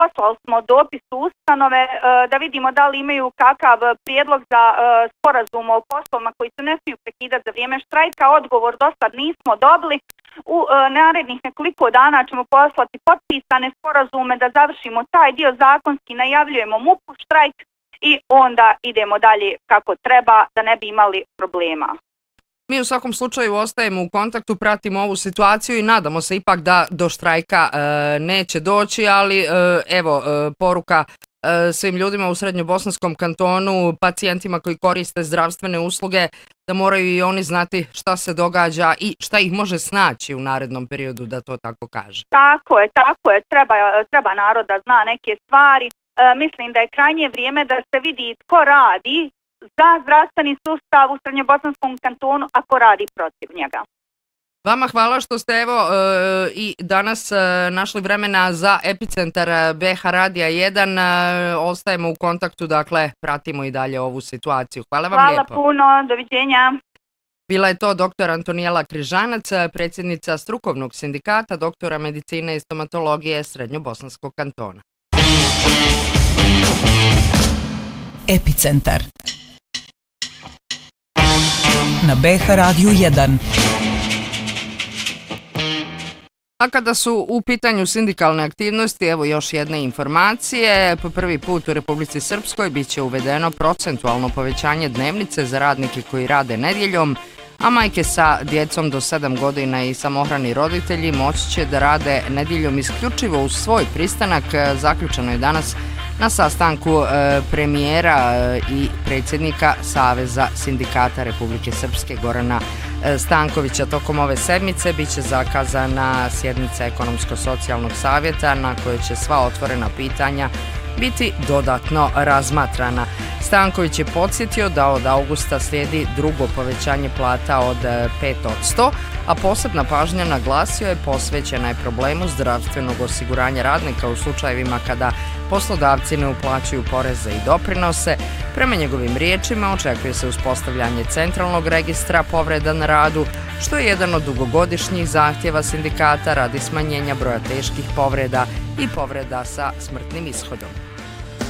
poslali smo dopis u ustanove da vidimo da li imaju kakav prijedlog za sporazum o poslovima koji se ne smiju prekidati za vrijeme štrajka. Odgovor do sad nismo dobili. U narednih nekoliko dana ćemo poslati potpisane sporazume da završimo taj dio zakonski, najavljujemo MUP-u štrajk i onda idemo dalje kako treba da ne bi imali problema. Mi u svakom slučaju ostajemo u kontaktu, pratimo ovu situaciju i nadamo se ipak da do štrajka neće doći, ali evo poruka svim ljudima u Srednjobosanskom kantonu, pacijentima koji koriste zdravstvene usluge, da moraju i oni znati šta se događa i šta ih može snaći u narednom periodu, da to tako kaže. Tako je. Treba narod da zna neke stvari. Mislim da je krajnje vrijeme da se vidi tko radi za zdravstveni sustav u Srednjobosanskom kantonu, ako radi protiv njega. Vama hvala što ste evo i danas našli vremena za Epicentar BH Radija 1. Ostajemo u kontaktu, dakle pratimo i dalje ovu situaciju. Hvala vam lijepo. Hvala puno, doviđenja. Bila je to dr. Antonijela Križanac, predsjednica strukovnog sindikata doktora medicine i stomatologije Srednjobosanskog kantona. Epicentar na BH Radiju 1. A kada su u pitanju sindikalne aktivnosti, evo još jedne informacije. Po prvi put u Republici Srpskoj bit će uvedeno procentualno povećanje dnevnice za radnike koji rade nedjeljom, a majke sa djecom do 7 godina i samohrani roditelji moći će da rade nedjeljom isključivo uz svoj pristanak. Zaključeno je danas na sastanku premijera i predsjednika Saveza sindikata Republike Srpske Gorana Stankovića. Tokom ove sedmice bit će zakazana sjednica Ekonomsko-socijalnog savjeta na kojoj će sva otvorena pitanja biti dodatno razmatrana. Stanković je podsjetio da od augusta slijedi drugo povećanje plata od 5%, a posebna pažnja, naglasio je, posvećena je problemu zdravstvenog osiguranja radnika u slučajevima kada poslodavci ne uplaćuju poreze i doprinose. Prema njegovim riječima očekuje se uspostavljanje centralnog registra povreda na radu, što je jedan od dugogodišnjih zahtjeva sindikata radi smanjenja broja teških povreda i povreda sa smrtnim ishodom.